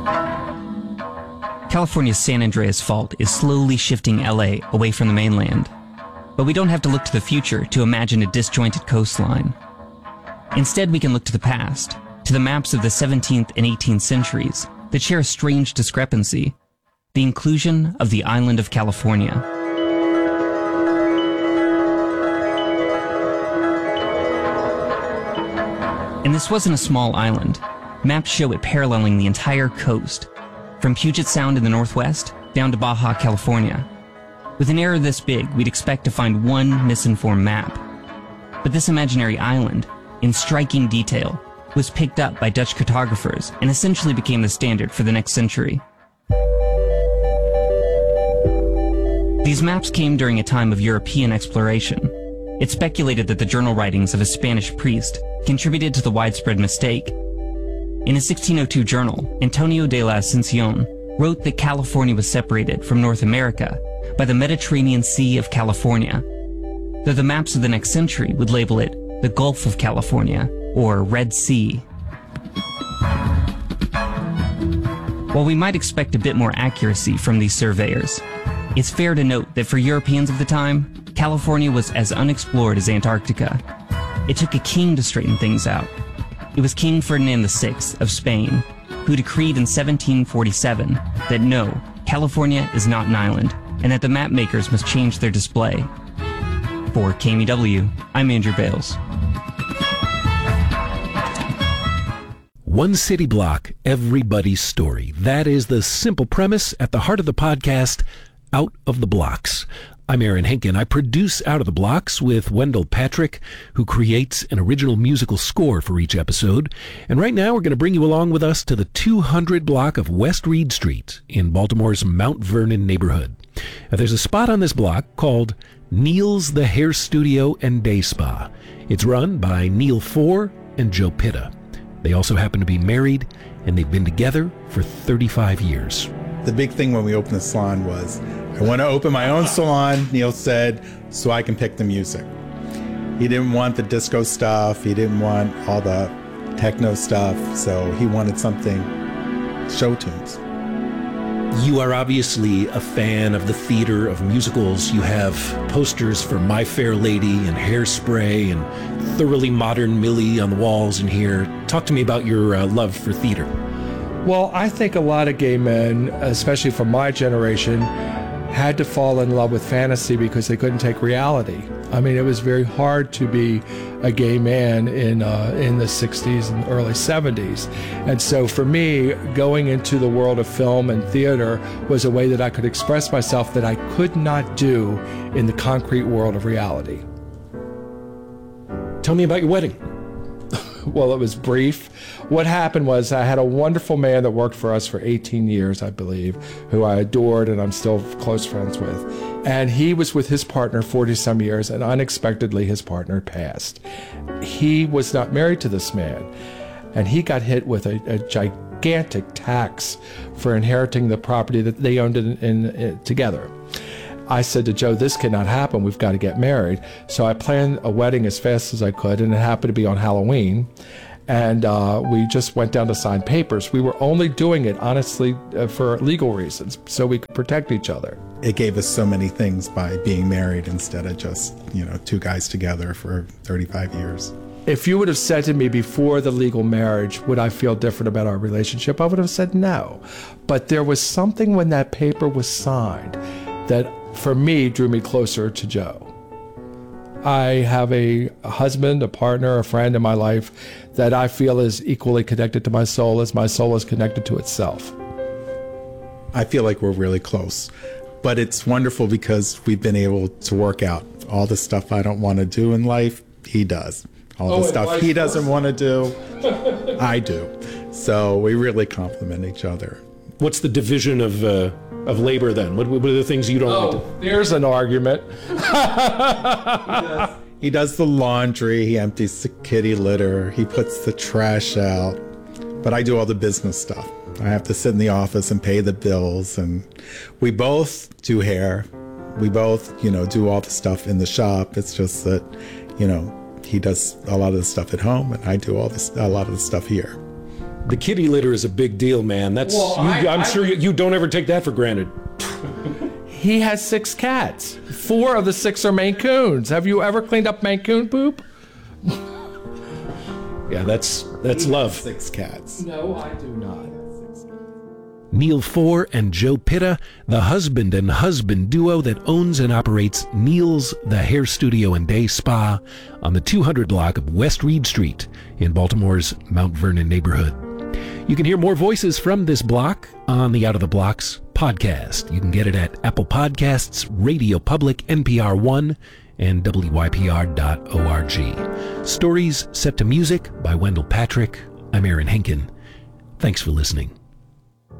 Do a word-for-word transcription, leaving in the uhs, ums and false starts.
California's San Andreas Fault is slowly shifting L A away from the mainland. But we don't have to look to the future to imagine a disjointed coastline. Instead, we can look to the past, to the maps of the seventeenth and eighteenth centuries that share a strange discrepancy: the inclusion of the island of California. And this wasn't a small island. Maps show it paralleling the entire coast, from Puget Sound in the northwest down to Baja California. With an area this big, we'd expect to find one misinformed map. But this imaginary island, in striking detail, was picked up by Dutch cartographers and essentially became the standard for the next century. These maps came during a time of European exploration. It's speculated that the journal writings of a Spanish priest contributed to the widespread mistake. In a sixteen oh two journal, Antonio de la Ascensión wrote that California was separated from North America by the Mediterranean Sea of California, though the maps of the next century would label it the Gulf of California, or Red Sea. While we might expect a bit more accuracy from these surveyors, it's fair to note that for Europeans of the time, California was as unexplored as Antarctica. It took a king to straighten things out. It was King Ferdinand the Sixth of Spain, who decreed in seventeen forty-seven that no, California is not an island, and that the map makers must change their display. For K M E W, I'm Andrew Bales. One city block, everybody's story. That is the simple premise at the heart of the podcast, Out of the Blocks. I'm Aaron Henkin. I produce Out of the Blocks with Wendell Patrick, who creates an original musical score for each episode. And right now we're going to bring you along with us to the two hundred block of West Reed Street in Baltimore's Mount Vernon neighborhood. Now, there's a spot on this block called Neil's The Hair Studio and Day Spa. It's run by Neil Four and Joe Pitta. They also happen to be married, and they've been together for thirty-five years. The big thing when we opened the salon was, I want to open my own salon, Neil said, so I can pick the music. He didn't want the disco stuff. He didn't want all the techno stuff. So he wanted something show tunes. You are obviously a fan of the theater, of musicals. You have posters for My Fair Lady and Hairspray and Thoroughly Modern Millie on the walls in here. Talk to me about your uh, love for theater. Well, I think a lot of gay men, especially from my generation, had to fall in love with fantasy because they couldn't take reality. I mean, it was very hard to be a gay man in uh, in the sixties and early seventies. And so for me, going into the world of film and theater was a way that I could express myself that I could not do in the concrete world of reality. Tell me about your wedding. Well, it was brief. What happened was I had a wonderful man that worked for us for eighteen years, I believe, who I adored and I'm still close friends with. And he was with his partner forty-some years, and unexpectedly his partner passed. He was not married to this man, and he got hit with a, a gigantic tax for inheriting the property that they owned in, in, in, together. I said to Joe, this cannot happen. We've got to get married. So I planned a wedding as fast as I could, and it happened to be on Halloween. And uh, we just went down to sign papers. We were only doing it, honestly, uh, for legal reasons, so we could protect each other. It gave us so many things by being married instead of just, you know, two guys together for thirty-five years. If you would have said to me before the legal marriage, would I feel different about our relationship? I would have said no. But there was something when that paper was signed that, for me, drew me closer to Joe. I have a husband, a partner, a friend in my life that I feel is equally connected to my soul as my soul is connected to itself. I feel like we're really close, but it's wonderful because we've been able to work out all the stuff I don't want to do in life. He does. All Oh, the stuff vice he doesn't versa. want to do, I do. So we really complement each other. What's the division of uh, of labor then? What, what are the things you don't like Oh, to... there's an argument. He does, he does the laundry, he empties the kitty litter, he puts the trash out, but I do all the business stuff. I have to sit in the office and pay the bills, and we both do hair. We both, you know, do all the stuff in the shop. It's just that, you know, he does a lot of the stuff at home, and I do all this, a lot of the stuff here. The kitty litter is a big deal, man. That's Well, you, I- I'm I- sure you, you don't ever take that for granted. He has six cats. Four of the six are Maine Coons. Have you ever cleaned up Maine Coon poop? Yeah, that's that's love. Six cats. No, I do not. Neil Four and Joe Pitta, the husband and husband duo that owns and operates Neil's The Hair Studio and Day Spa on the two hundred block of West Reed Street in Baltimore's Mount Vernon neighborhood. You can hear more voices from this block on the Out of the Blocks podcast. You can get it at Apple Podcasts, Radio Public, N P R One, and W Y P R dot org. Stories set to music by Wendell Patrick. I'm Aaron Henkin. Thanks for listening.